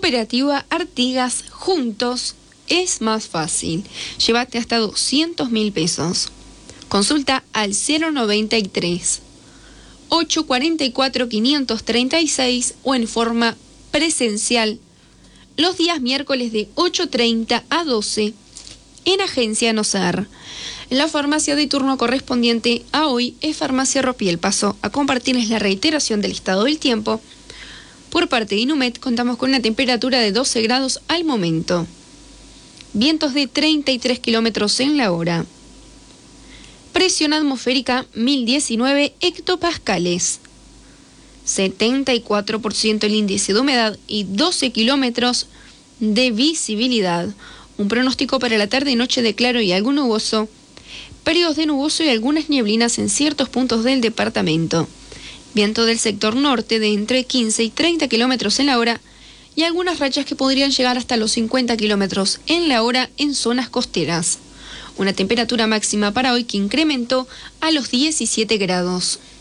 Cooperativa Artigas, juntos es más fácil. Llévate hasta 200.000 pesos. Consulta al 093 844 536 o en forma presencial los días miércoles de 8:30 a 12 en Agencia Nosar. La farmacia de turno correspondiente a hoy es Farmacia Ropiel. Paso a compartirles la reiteración del estado del tiempo. Por parte de Inumet contamos con una temperatura de 12 grados al momento. Vientos de 33 kilómetros en la hora. Presión atmosférica 1019 hectopascales. 74% el índice de humedad y 12 kilómetros de visibilidad. Un pronóstico para la tarde y noche de claro y algo nuboso. Periodos de nuboso y algunas nieblinas en ciertos puntos del departamento. Viento del sector norte de entre 15 y 30 kilómetros en la hora y algunas rachas que podrían llegar hasta los 50 kilómetros en la hora en zonas costeras. Una temperatura máxima para hoy que incrementó a los 17 grados.